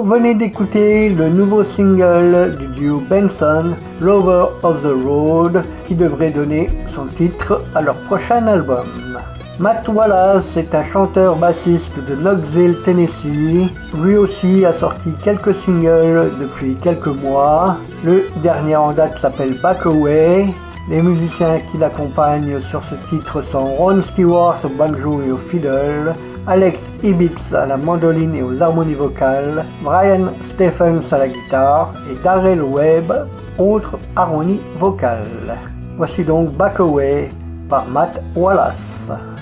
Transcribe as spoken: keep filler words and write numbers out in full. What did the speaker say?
Vous venez d'écouter le nouveau single du duo Benson, Lover of the Road, qui devrait donner son titre à leur prochain album. Matt Wallace est un chanteur-bassiste de Knoxville, Tennessee. Lui aussi a sorti quelques singles depuis quelques mois. Le dernier en date s'appelle Back Away. Les musiciens qui l'accompagnent sur ce titre sont Ron Stewart au banjo et au fiddle, Alex Ibbotz à la mandoline et aux harmonies vocales, Brian Stephens à la guitare et Darrell Webb, autre harmonie vocale. Voici donc Back Away par Matt Wallace.